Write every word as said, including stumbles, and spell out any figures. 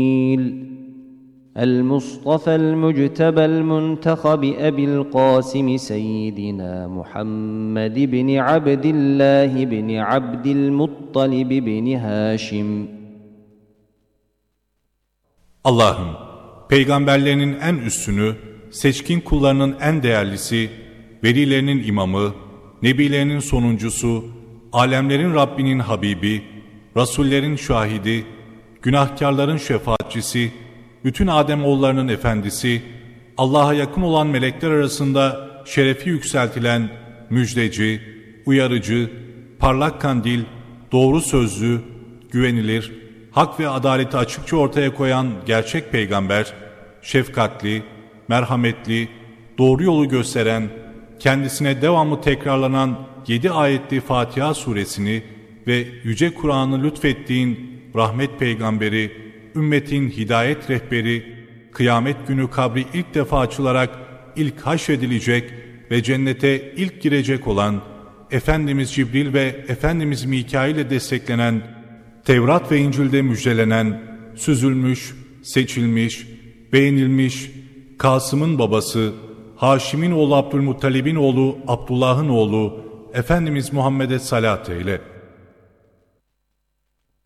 المصطفى المجتبى المنتخب أبي القاسم سيدنا محمد بن عبد الله بن عبد المطلب بن هاشم. Allah'ım, peygamberlerinin en üstünü, seçkin kullarının en değerlisi, velilerinin imamı, nebilerinin sonuncusu, alemlerin Rabbinin Habibi, rasullerin şahidi, günahkarların şefaatçisi, bütün Ademoğullarının efendisi, Allah'a yakın olan melekler arasında şerefi yükseltilen müjdeci, uyarıcı, parlak kandil, doğru sözlü, güvenilir, hak ve adaleti açıkça ortaya koyan gerçek peygamber, şefkatli, merhametli, doğru yolu gösteren, kendisine devamlı tekrarlanan yedi ayetli Fatiha suresini ve Yüce Kur'an'ı lütfettiğin rahmet peygamberi, ümmetin hidayet rehberi, kıyamet günü kabri ilk defa açılarak ilk haşredilecek ve cennete ilk girecek olan, Efendimiz Cibril ve Efendimiz Mikail ile desteklenen, Tevrat ve İncil'de müjdelenen, süzülmüş, seçilmiş, beğenilmiş, Kasım'ın babası, Haşim'in oğlu Abdülmuttalib'in oğlu Abdullah'ın oğlu, Efendimiz Muhammed'e salat eyle.